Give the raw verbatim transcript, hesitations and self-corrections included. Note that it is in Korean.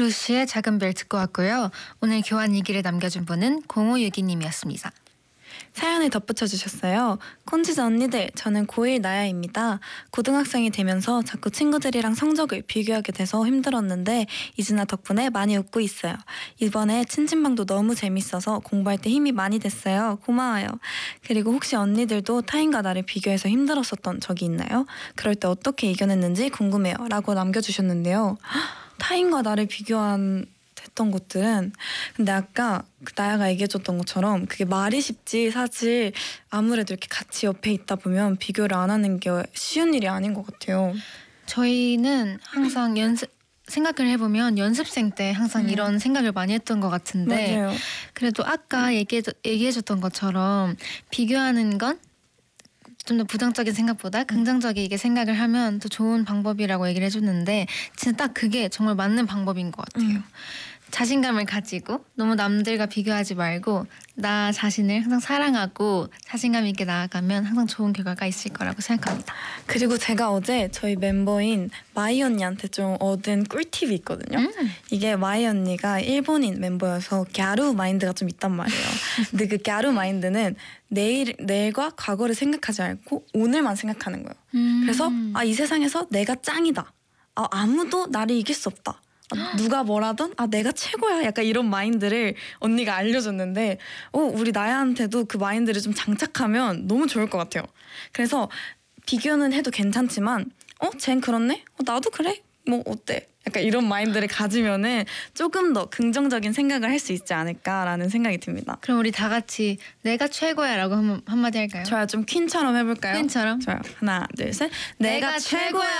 루시의 작은 별 듣고 왔고요. 오늘 교환 일기를 남겨준 분은 공오육이님이었습니다. 사연을 덧붙여 주셨어요. 콘지자 언니들, 저는 고일 나야입니다. 고등학생이 되면서 자꾸 친구들이랑 성적을 비교하게 돼서 힘들었는데 이즈나 덕분에 많이 웃고 있어요. 이번에 친친방도 너무 재밌어서 공부할 때 힘이 많이 됐어요. 고마워요. 그리고 혹시 언니들도 타인과 나를 비교해서 힘들었었던 적이 있나요? 그럴 때 어떻게 이겨냈는지 궁금해요. 라고 남겨주셨는데요. 타인과 나를 비교한 했던 것들은 근데 아까 그 나야가 얘기해줬던 것처럼 그게 말이 쉽지 사실 아무래도 이렇게 같이 옆에 있다 보면 비교를 안 하는 게 쉬운 일이 아닌 것 같아요. 저희는 항상 연습 생각을 해보면 연습생 때 항상 음. 이런 생각을 많이 했던 것 같은데 맞아요. 그래도 아까 얘기해, 얘기해줬던 것처럼 비교하는 건 좀 더 부정적인 생각보다 긍정적이게 생각을 하면 더 좋은 방법이라고 얘기를 해줬는데 진짜 딱 그게 정말 맞는 방법인 것 같아요. 음. 자신감을 가지고 너무 남들과 비교하지 말고 나 자신을 항상 사랑하고 자신감 있게 나아가면 항상 좋은 결과가 있을 거라고 생각합니다. 그리고 제가 어제 저희 멤버인 마이 언니한테 좀 얻은 꿀팁이 있거든요. 음. 이게 마이 언니가 일본인 멤버여서 갸루 마인드가 좀 있단 말이에요. 근데 그 갸루 마인드는 내일, 내일과 과거를 생각하지 않고 오늘만 생각하는 거예요. 음. 그래서 아, 이 세상에서 내가 짱이다. 아, 아무도 나를 이길 수 없다. 아, 누가 뭐라든 아 내가 최고야 약간 이런 마인드를 언니가 알려줬는데 어 우리 나야한테도 그 마인드를 좀 장착하면 너무 좋을 것 같아요. 그래서 비교는 해도 괜찮지만 어 쟨 그렇네? 어, 나도 그래? 뭐 어때? 약간 이런 마인드를 가지면은 조금 더 긍정적인 생각을 할 수 있지 않을까라는 생각이 듭니다. 그럼 우리 다 같이 내가 최고야 라고 한, 한마디 할까요? 좋아요. 좀 퀸처럼 해볼까요? 퀸처럼? 좋아요. 하나 둘 셋. 내가, 내가 최고야.